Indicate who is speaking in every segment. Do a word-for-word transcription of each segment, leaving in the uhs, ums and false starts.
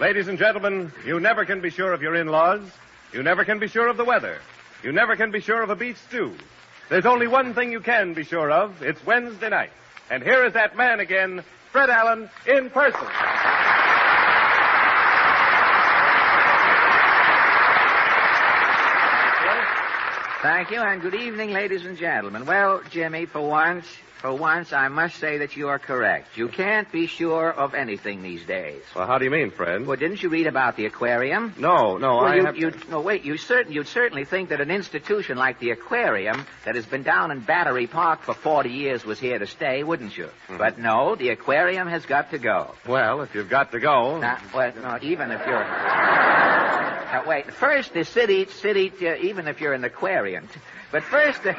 Speaker 1: Ladies and gentlemen, you never can be sure of your in-laws. You never can be sure of the weather. You never can be sure of a beef stew. There's only one thing you can be sure of. It's Wednesday night. And here is that man again, Fred Allen, in person.
Speaker 2: Thank you, and good evening, ladies and gentlemen. Well, Jimmy, for once, for once, I must say that you are correct. You can't be sure of anything these days.
Speaker 1: Well, how do you mean, Fred?
Speaker 2: Well, didn't you read about the aquarium?
Speaker 1: No, no,
Speaker 2: well,
Speaker 1: I
Speaker 2: you,
Speaker 1: have...
Speaker 2: you, no, wait, you certain, you'd certainly think that an institution like the aquarium that has been down in Battery Park for forty years was here to stay, wouldn't you? Mm-hmm. But no, the aquarium has got to go.
Speaker 1: Well, if you've got to go...
Speaker 2: Now, well, no, even if you're... Now, wait, first the city, city, uh, even if you're an aquarium, but first the...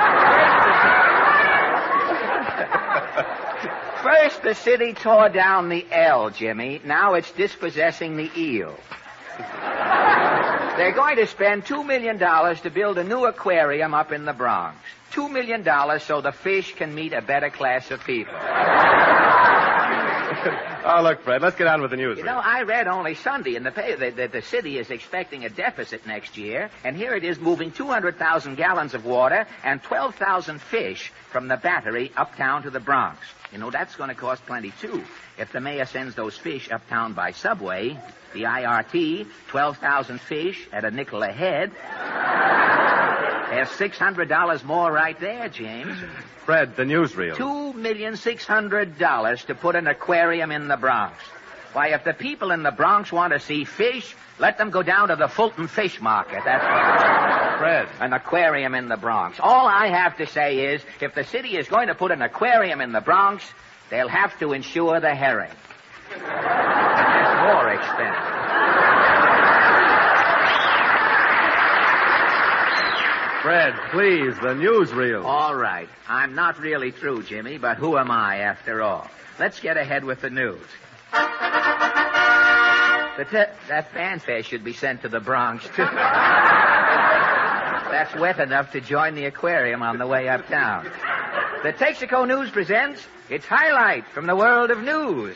Speaker 2: First, the city tore down the L, Jimmy. Now it's dispossessing the eel. They're going to spend two million dollars to build a new aquarium up in the Bronx. Two million dollars so the fish can meet a better class of people.
Speaker 1: Oh, look, Fred, let's get on with the news.
Speaker 2: You know, I read only Sunday in the paper that the, the city is expecting a deficit next year, and here it is moving two hundred thousand gallons of water and twelve thousand fish from the Battery uptown to the Bronx. You know, that's going to cost plenty, too. If the mayor sends those fish uptown by subway, the I R T, twelve thousand fish at a nickel a head, there's six hundred dollars more right there, James.
Speaker 1: Fred, the newsreel.
Speaker 2: Two million six hundred dollars to put an aquarium in the Bronx. Why, if the people in the Bronx want to see fish, let them go down to the Fulton Fish Market. That's what
Speaker 1: Fred.
Speaker 2: An aquarium in the Bronx. All I have to say is, if the city is going to put an aquarium in the Bronx, they'll have to insure the herring. That's more expensive.
Speaker 1: Fred, please, the newsreel.
Speaker 2: All right. I'm not really through, Jimmy, but who am I, after all? Let's get ahead with the news. The te- that fanfare should be sent to the Bronx, too. That's wet enough to join the aquarium on the way uptown. The Texaco News presents its highlight from the world of news.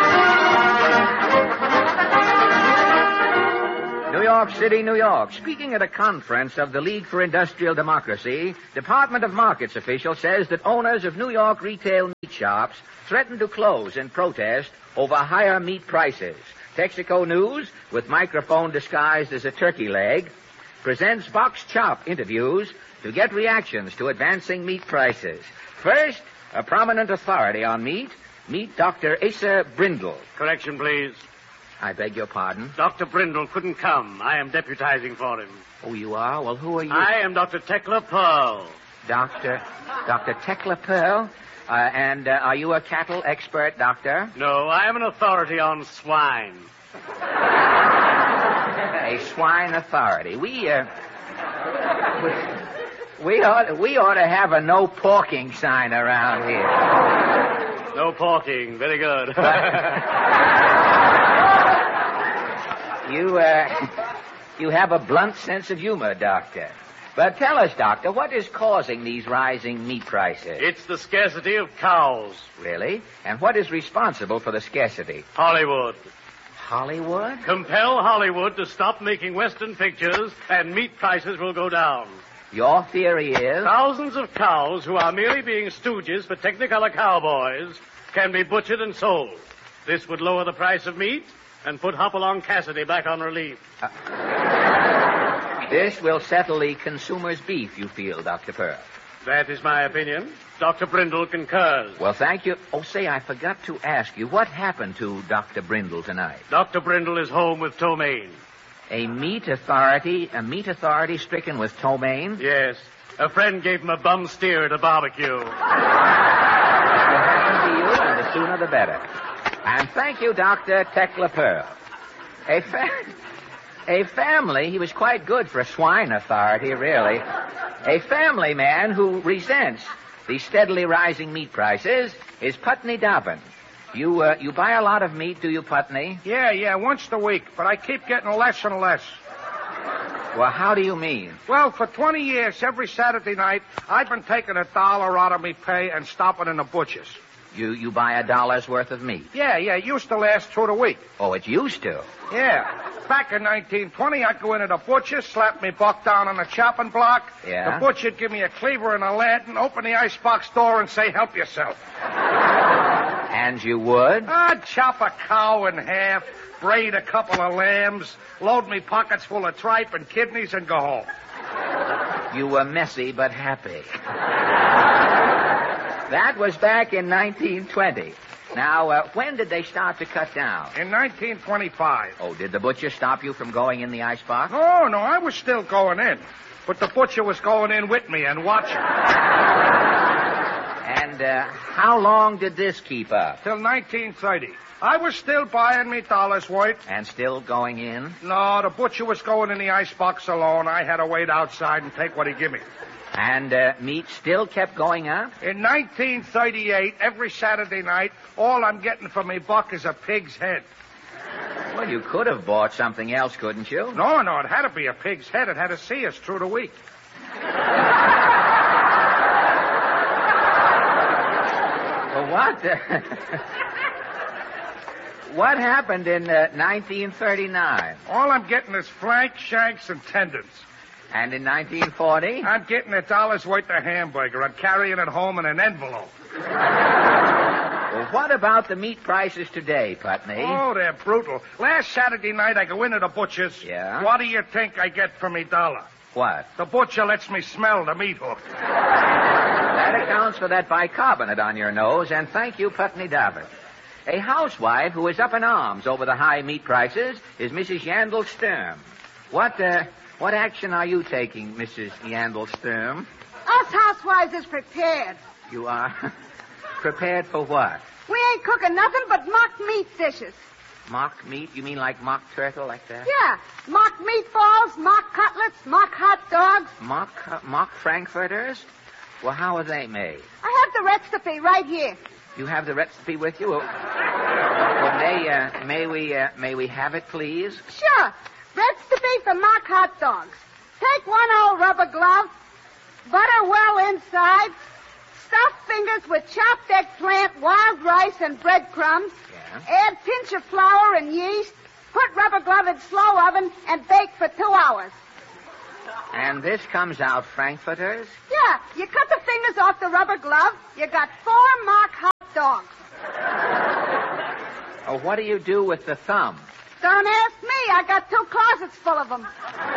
Speaker 2: New York City, New York. Speaking at a conference of the League for Industrial Democracy, Department of Markets official says that owners of New York retail meat shops threaten to close in protest over higher meat prices. Texaco News, with microphone disguised as a turkey leg, presents Box Chop interviews to get reactions to advancing meat prices. First, a prominent authority on meat, meet Doctor Asa Brindle.
Speaker 3: Correction, please.
Speaker 2: I beg your pardon?
Speaker 3: Doctor Brindle couldn't come. I am deputizing for him.
Speaker 2: Oh, you are? Well, who are you?
Speaker 3: I am Doctor Tekla Pearl.
Speaker 2: Doctor... Doctor Tekla Pearl? Uh, and uh, are you a cattle expert, Doctor?
Speaker 3: No, I am an authority on swine.
Speaker 2: A swine authority. We, uh... We, we, ought, we ought to have a no porking sign around here.
Speaker 3: No porking. Very good.
Speaker 2: You, uh, you have a blunt sense of humor, Doctor. But tell us, Doctor, what is causing these rising meat prices?
Speaker 3: It's the scarcity of cows.
Speaker 2: Really? And what is responsible for the scarcity?
Speaker 3: Hollywood.
Speaker 2: Hollywood?
Speaker 3: Compel Hollywood to stop making Western pictures, and meat prices will go down.
Speaker 2: Your theory is?
Speaker 3: Thousands of cows who are merely being stooges for Technicolor cowboys can be butchered and sold. This would lower the price of meat and put Hopalong Cassidy back on relief.
Speaker 2: Uh, this will settle the consumer's beef, you feel, Doctor Pearl.
Speaker 3: That is my opinion. Doctor Brindle concurs.
Speaker 2: Well, thank you. Oh, say, I forgot to ask you, what happened to Doctor Brindle tonight?
Speaker 3: Doctor Brindle is home with ptomaine.
Speaker 2: A meat authority, a meat authority stricken with ptomaine?
Speaker 3: Yes. A friend gave him a bum steer at a barbecue.
Speaker 2: What happened to you, and the sooner the better. And thank you, Doctor Tekla Pearl. A, fa- a family, he was quite good for a swine authority, really. A family man who resents the steadily rising meat prices is Putney Dobbin. You, uh, you buy a lot of meat, do you, Putney?
Speaker 4: Yeah, yeah, once a week, but I keep getting less and less.
Speaker 2: Well, how do you mean?
Speaker 4: Well, for twenty years, every Saturday night, I've been taking a dollar out of me pay and stopping in the butcher's.
Speaker 2: You you buy a dollar's worth of meat.
Speaker 4: Yeah, yeah, it used to last through the week.
Speaker 2: Oh, it used to.
Speaker 4: Yeah. Back in nineteen twenty, I'd go into the butcher, slap me buck down on the chopping block.
Speaker 2: Yeah?
Speaker 4: The butcher'd give me a cleaver and a lantern, open the icebox door, and say, help yourself.
Speaker 2: And you would?
Speaker 4: I'd chop a cow in half, braid a couple of lambs, load me pockets full of tripe and kidneys, and go home.
Speaker 2: You were messy but happy. That was back in nineteen twenty. Now, uh, when did they start to cut down?
Speaker 4: In nineteen twenty-five.
Speaker 2: Oh, did the butcher stop you from going in the icebox?
Speaker 4: No, no, I was still going in. But the butcher was going in with me and watching.
Speaker 2: And uh, how long did this keep up?
Speaker 4: Till nineteen thirty. I was still buying me dollars worth.
Speaker 2: And still going in?
Speaker 4: No, the butcher was going in the icebox alone. I had to wait outside and take what he give me.
Speaker 2: And uh, meat still kept going up?
Speaker 4: In nineteen thirty-eight, every Saturday night, all I'm getting for me buck is a pig's head.
Speaker 2: Well, you could have bought something else, couldn't you?
Speaker 4: No, no, it had to be a pig's head. It had to see us through the week.
Speaker 2: Well, what? Uh, what happened in uh, nineteen thirty-nine?
Speaker 4: All I'm getting is flank, shanks, and tendons.
Speaker 2: And in nineteen forty?
Speaker 4: I'm getting a dollar's worth of hamburger. I'm carrying it home in an envelope.
Speaker 2: Well, what about the meat prices today, Putney?
Speaker 4: Oh, they're brutal. Last Saturday night, I go into the butcher's.
Speaker 2: Yeah?
Speaker 4: What do you think I get for me dollar?
Speaker 2: What?
Speaker 4: The butcher lets me smell the meat hook.
Speaker 2: That accounts for that bicarbonate on your nose, and thank you, Putney Dabbert. A housewife who is up in arms over the high meat prices is Missus Yandel Sturm. What, uh, what action are you taking, Missus Yandel Sturm?
Speaker 5: Us housewives is prepared.
Speaker 2: You are prepared for what?
Speaker 5: We ain't cooking nothing but mock meat dishes.
Speaker 2: Mock meat? You mean like mock turtle, like that?
Speaker 5: Yeah, mock meatballs, mock cutlets, mock hot dogs.
Speaker 2: Mock, uh, mock frankfurters? Well, how are they made?
Speaker 5: I have the recipe right here.
Speaker 2: You have the recipe with you? Well, well may, uh, may we, uh, may we have it, please?
Speaker 5: Sure. Recipe for mock hot dogs. Take one old rubber glove, butter well inside, stuff fingers with chopped eggplant, wild rice, and breadcrumbs.
Speaker 2: Yeah.
Speaker 5: Add pinch of flour and yeast. Put rubber glove in slow oven and bake for two hours.
Speaker 2: And this comes out frankfurters?
Speaker 5: Yeah, you cut the fingers off the rubber glove. You got four mock hot dogs.
Speaker 2: Oh, what do you do with the thumb?
Speaker 5: Don't ask me. I got two closets full of them.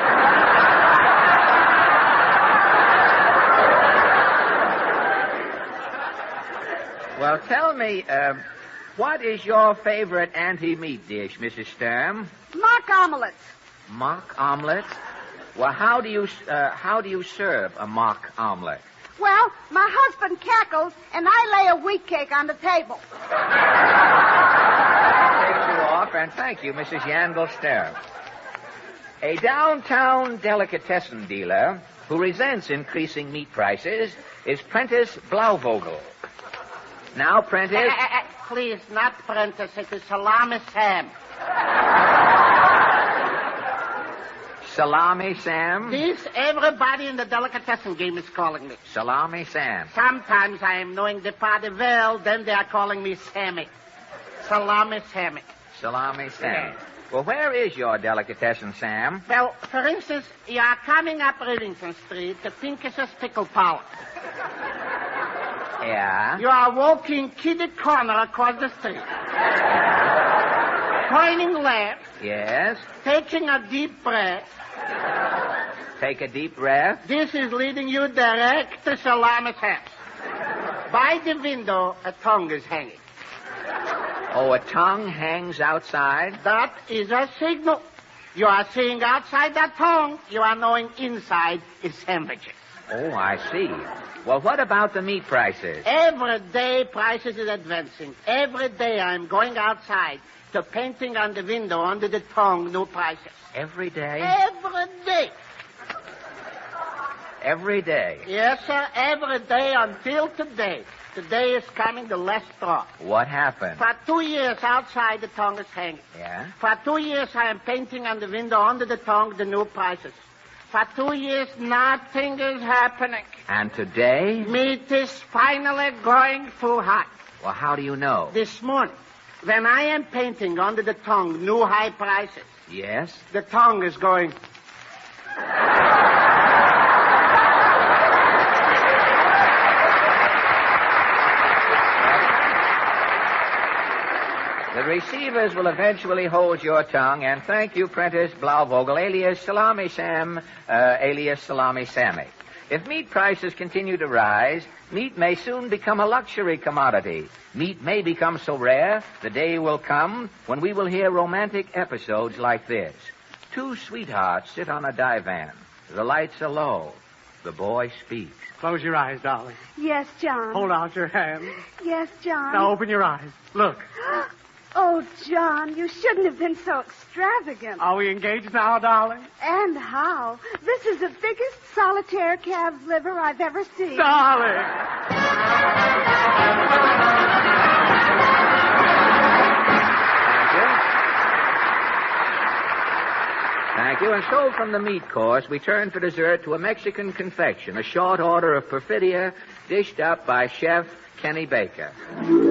Speaker 2: Well, tell me, uh, what is your favorite anti-meat dish, Missus Sturm?
Speaker 5: Mock omelets.
Speaker 2: Mock omelet? Well, how do you uh, how do you serve a mock omelet?
Speaker 5: Well, my husband cackles, and I lay a wheat cake on the table.
Speaker 2: Takes you off, and thank you, Missus Yandel Sturm. A downtown delicatessen dealer who resents increasing meat prices is Prentice Blauvogel. Now, Prentice...
Speaker 6: Uh, uh, uh, please, not Prentice. It is Salami Sam.
Speaker 2: Salami Sam?
Speaker 6: This, everybody in the delicatessen game is calling me.
Speaker 2: Salami Sam.
Speaker 6: Sometimes I am knowing the party well, then they are calling me Sammy. Salami Sammy.
Speaker 2: Salami Sam. Well, where is your delicatessen, Sam?
Speaker 6: Well, for instance, you are coming up Rivington Street to Pincus's Pickle Parlor.
Speaker 2: Yeah?
Speaker 6: You are walking kitty corner across the street. Turning left.
Speaker 2: Yes?
Speaker 6: Taking a deep breath.
Speaker 2: Take a deep breath.
Speaker 6: This is leading you direct to Salami's house. By the window, a tongue is hanging.
Speaker 2: Oh, a tongue hangs outside?
Speaker 6: That is a signal. You are seeing outside that tongue. You are knowing inside is sandwiches.
Speaker 2: Oh, I see. Well, what about the meat prices?
Speaker 6: Every day prices is advancing. Every day I'm going outside to painting on the window under the tongue new prices.
Speaker 2: Every day?
Speaker 6: Every day.
Speaker 2: Every day?
Speaker 6: Yes, sir, every day until today. Today is coming the last straw.
Speaker 2: What happened?
Speaker 6: For two years outside the tongue is hanging.
Speaker 2: Yeah?
Speaker 6: For two years I am painting on the window under the tongue the new prices. For two years nothing is happening.
Speaker 2: And today?
Speaker 6: Meat is finally going too hot.
Speaker 2: Well, how do you know?
Speaker 6: This morning, when I am painting under the tongue new high prices,
Speaker 2: Yes?
Speaker 6: the tongue is going...
Speaker 2: The receivers will eventually hold your tongue, and thank you, Prentice Blauvogel, alias Salami Sam, uh, alias Salami Sammy. If meat prices continue to rise, meat may soon become a luxury commodity. Meat may become so rare, the day will come when we will hear romantic episodes like this. Two sweethearts sit on a divan. The lights are low. The boy speaks.
Speaker 3: Close your eyes, darling.
Speaker 5: Yes, John.
Speaker 3: Hold out your hand.
Speaker 5: Yes, John.
Speaker 3: Now open your eyes. Look.
Speaker 5: Oh, John, you shouldn't have been so extravagant.
Speaker 3: Are we engaged now, darling?
Speaker 5: And how? This is the biggest solitaire calf's liver I've ever seen.
Speaker 3: Darling!
Speaker 2: Thank you. And so from the meat course, we turn for dessert to a Mexican confection, a short order of perfidia dished up by Chef Kenny Baker.